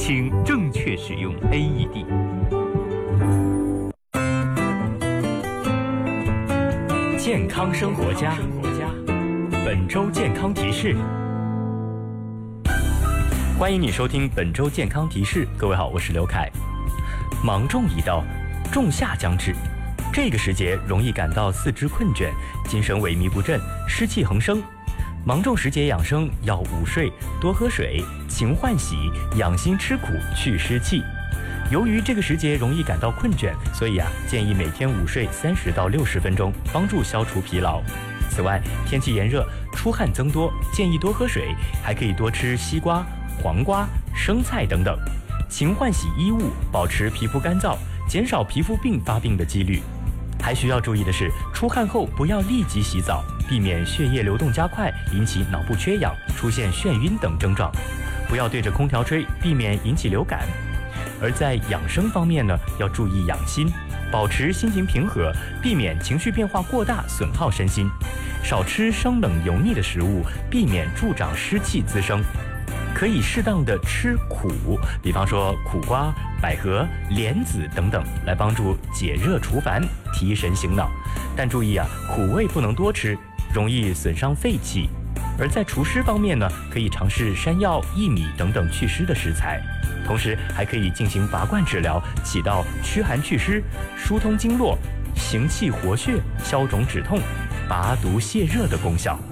请正确使用 AED。健康生活家，本周健康提示。欢迎你收听本周健康提示。各位好，我是刘凯。芒种已到，仲夏将至，这个时节容易感到四肢困倦，精神萎靡不振，湿气横生。芒种时节养生要午睡，多喝水，勤换洗，养心吃苦，去湿气。由于这个时节容易感到困倦，所以建议每天午睡30到60分钟，帮助消除疲劳。此外，天气炎热，出汗增多，建议多喝水，还可以多吃西瓜、黄瓜、生菜等等。勤换洗衣物，保持皮肤干燥，减少皮肤病发病的几率。还需要注意的是，出汗后不要立即洗澡，避免血液流动加快，引起脑部缺氧，出现眩晕等症状。不要对着空调吹，避免引起流感。而在养生方面呢，要注意养心，保持心情平和，避免情绪变化过大，损耗身心。少吃生冷油腻的食物，避免助长湿气滋生。可以适当的吃苦，比方说苦瓜、百合、莲子等等，来帮助解热除烦，提神醒脑。但注意苦味不能多吃，容易损伤肺气。而在除湿方面呢，可以尝试山药、薏米等等祛湿的食材，同时还可以进行拔罐治疗，起到驱寒祛湿、疏通经络、行气活血、消肿止痛、拔毒泻热的功效。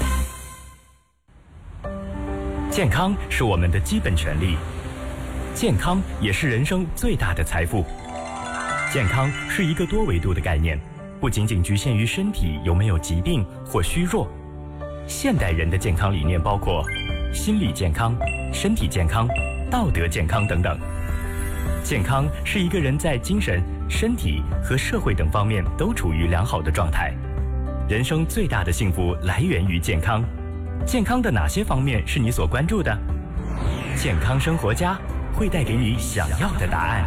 健康是我们的基本权利，健康也是人生最大的财富。健康是一个多维度的概念，不仅仅局限于身体有没有疾病或虚弱。现代人的健康理念包括心理健康、身体健康、道德健康等等。健康是一个人在精神、身体和社会等方面都处于良好的状态。人生最大的幸福来源于健康。健康的哪些方面是你所关注的？健康生活家会带给你想要的答案。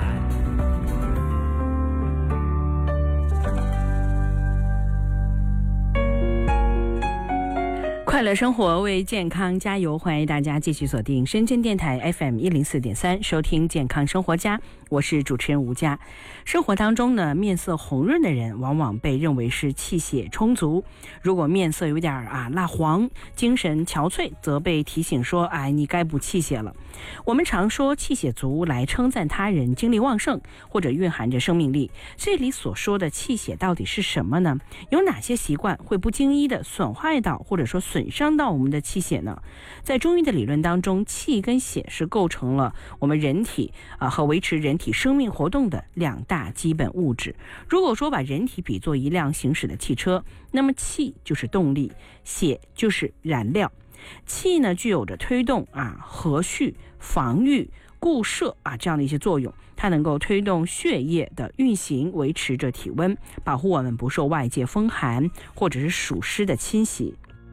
快乐生活为健康加油，欢迎大家继续锁定深圳电台 FM104.3 收听健康生活家，我是主持人吴佳。生活当中呢，面色红润的人往往被认为是气血充足，如果面色有点蜡黄，精神憔悴，则被提醒说你该补气血了。我们常说气血足来称赞他人精力旺盛，或者蕴含着生命力。这里所说的气血到底是什么呢？有哪些习惯会不经意的损坏到或者说损伤到我们的气血呢？在中医的理论当中，气跟血是构成了我们人体和维持人体生命活动的两大基本物质。如果说把人体比作一辆行驶的汽车，那么气就是动力，血就是燃料。气呢，具有着推动和煦、防御、固摄这样的一些作用，它能够推动血液的运行，维持着体温，保护我们不受外界风寒或者是暑湿的侵袭。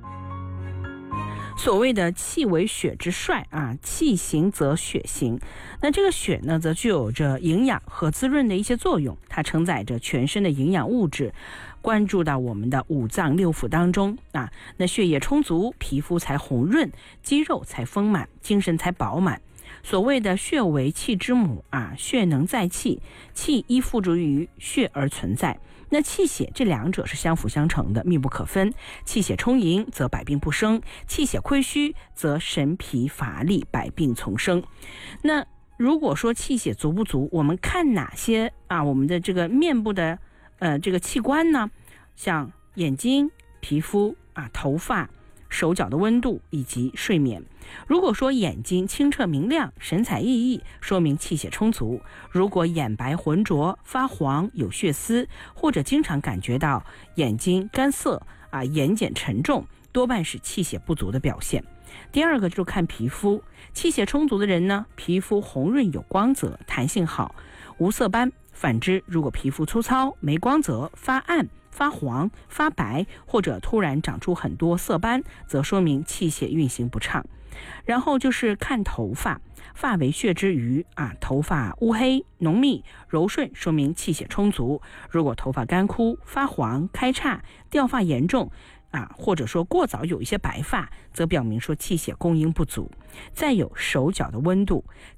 所谓的气为血之帅气行则血行。那这个血呢，则具有着营养和滋润的一些作用，它承载着全身的营养物质，关注到我们的五脏六腑当中那血液充足，皮肤才红润，肌肉才丰满，精神才饱满。所谓的血为气之母血能载气，气依附着于血而存在。那气血这两者是相辅相成的，密不可分。气血充盈则百病不生，气血亏虚则神疲乏力，百病丛生。那如果说气血足不足，我们看哪些我们的这个面部的这个器官呢？像眼睛、皮肤头发、手脚的温度以及睡眠。如果说眼睛清澈明亮，神采奕奕，说明气血充足；如果眼白浑浊、发黄、有血丝，或者经常感觉到眼睛干涩眼睑沉重，多半是气血不足的表现。第二个就是看皮肤，气血充足的人呢，皮肤红润有光泽，弹性好，无色斑。反之，如果皮肤粗糙、没光泽、发暗、发黄、发白，或者突然长出很多色斑，则说明气血运行不畅。然后就是看头发，发为血之余头发乌黑浓密柔顺，说明气血充足。如果头发干枯、发黄、开叉、掉发严重或者说过早有一些白发，则表明说气血供应不足。再有手脚的温度，